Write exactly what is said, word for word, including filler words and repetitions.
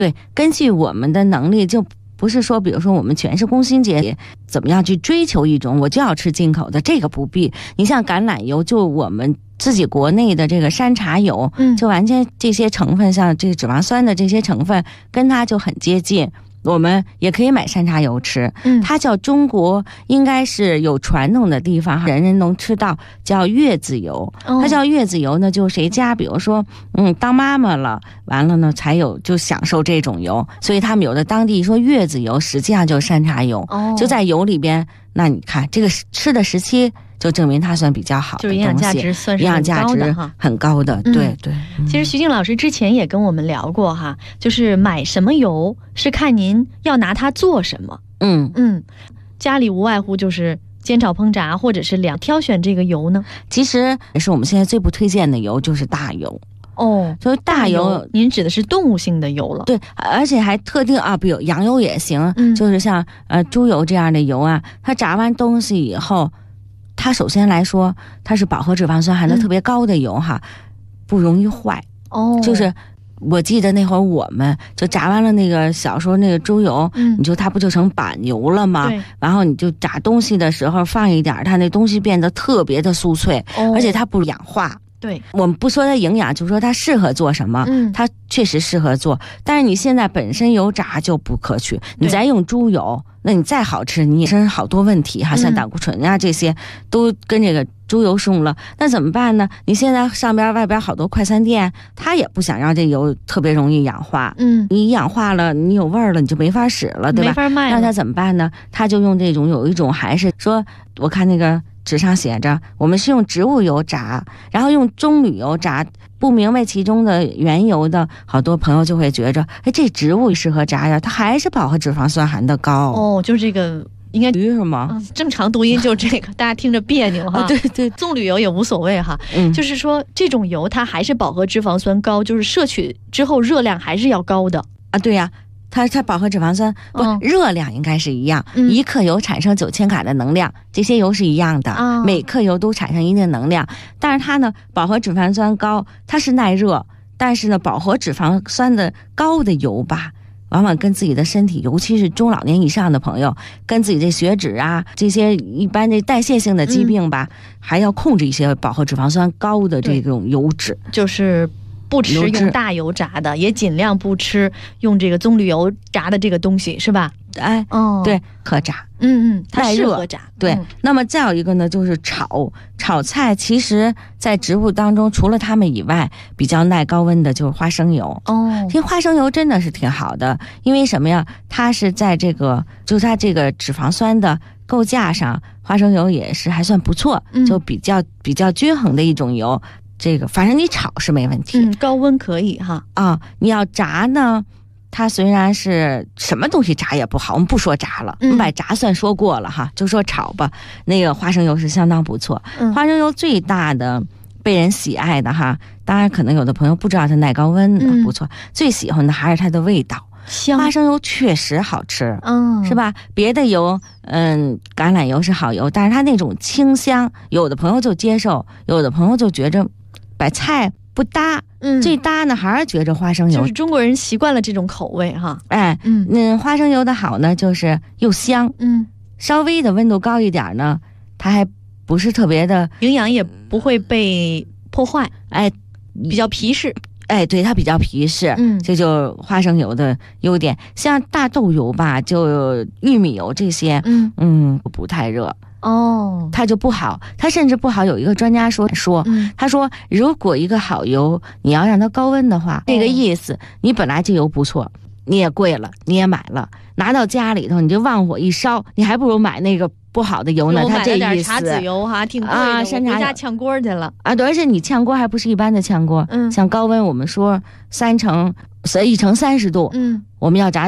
对，根据我们的能力，就不是说比如说我们全是工薪阶怎么样去追求一种我就要吃进口的，这个不必。你像橄榄油，就我们自己国内的这个山茶油， 嗯， 就完全这些成分，像这个脂肪酸的这些成分跟它就很接近，我们也可以买山茶油吃。 嗯， 它叫中国应该是有传统的地方人人能吃到，叫月子油。它叫月子油呢，就谁家比如说嗯当妈妈了，完了呢才有就享受这种油，所以他们有的当地说月子油实际上就是山茶油， 哦， 就在油里边。那你看这个吃的时期就证明它算比较好的东西， 就是营养价值算是营养价值很高的。 嗯、 对对、 嗯。其实徐静老师之前也跟我们聊过哈，就是买什么油是看您要拿它做什么。 嗯嗯，家里无外乎就是煎炒烹炸或者是凉，挑选这个油呢， 其实也是我们现在最不推荐的油就是大油。 哦， 所以大油您指的是动物性的油了。 对，而且还特定啊，比如羊油也行， 嗯、 就是像呃猪油这样的油啊，它炸完东西以后，它首先来说它是饱和脂肪酸含的特别高的油哈、嗯，不容易坏。 哦， 就是我记得那会儿我们就炸完了那个小时候那个猪油， 嗯， 你就它不就成板油了吗？ 对， 然后你就炸东西的时候放一点，它那东西变得特别的酥脆， 哦、 而且它不氧化。 对， 我们不说它营养，就说它适合做什么， 嗯， 它确实适合做。但是你现在本身油炸就不可取，你再用猪油，那你再好吃，你也身上好多问题哈，像胆固醇呀、啊、这些都跟这个猪油送了。那怎么办呢？你现在上边外边好多快餐店，他也不想让这油特别容易氧化， 嗯， 你氧化了，你有味儿了，你就没法使了，对吧？ 没法卖了。 那他怎么办呢？他就用这种有一种还是说，我看那个纸上写着，我们是用植物油炸，然后用棕榈油炸，不明白其中的缘由的好多朋友就会觉着，哎，这植物适合炸呀，它还是饱和脂肪酸含的高。 哦，就这个应该鱼是吗、 嗯？正常读音就这个，大家听着别扭哈。 哦、对对， 棕榈油也无所谓哈、 嗯， 就是说这种油它还是饱和脂肪酸高，就是摄取之后热量还是要高的啊。对呀、啊。它它饱和脂肪酸不、嗯、热量应该是一样、嗯，一克油产生九千卡的能量，这些油是一样的、 哦， 每克油都产生一定能量。但是它呢，饱和脂肪酸高，它是耐热，但是呢，饱和脂肪酸的高的油吧，往往跟自己的身体，尤其是中老年以上的朋友，跟自己的血脂啊这些一般的代谢性的疾病吧，嗯、还要控制一些饱和脂肪酸高的这种油脂， 就是。不吃用大油炸的，也尽量不吃用这个棕榈油炸的这个东西，是吧？ 哎，哦，对，可炸， 嗯嗯，它适合炸。 对、嗯，那么再有一个呢，就是炒炒菜。其实，在植物当中，除了它们以外，比较耐高温的就是花生油。 哦， 其实花生油真的是挺好的，因为什么呀？它是在这个，就是它这个脂肪酸的构架上，花生油也是还算不错， 嗯、 就比较比较均衡的一种油。这个反正你炒是没问题， 嗯，高温可以哈啊。你要炸呢，它虽然是什么东西炸也不好，我们不说炸了， 嗯、 我们把炸算说过了哈，就说炒吧。那个花生油是相当不错， 嗯、 花生油最大的被人喜爱的哈，当然可能有的朋友不知道它耐高温的、嗯、不错，最喜欢的还是它的味道。 香， 花生油确实好吃， 嗯， 是吧？别的油，嗯，橄榄油是好油，但是它那种清香，有的朋友就接受，有的朋友就觉着。把菜不搭， 嗯， 最搭呢还是觉着花生油， 就是中国人习惯了这种口味哈。 哎，嗯，那花生油的好呢，就是又香， 嗯， 稍微的温度高一点呢，它还不是特别的， 营养也不会被破坏， 哎， 比较皮实， 哎，对，它比较皮实， 嗯， 这就花生油的优点。像大豆油吧，就玉米油这些， 嗯嗯，不太热。 哦， 它就不好，它甚至不好。有一个专家说说， 嗯、 他说，如果一个好油，你要让它高温的话，这、哦、个意思，你本来这油不错，你也贵了，你也买了，拿到家里头你就旺火一烧，你还不如买那个不好的油呢。它这意思， 茶籽油哈，挺贵的， 啊，山茶回家炝锅去了啊，对，而且你炝锅还不是一般的炝锅， 嗯， 像高温我们说三成，一成三十度， 嗯， 我们要炸。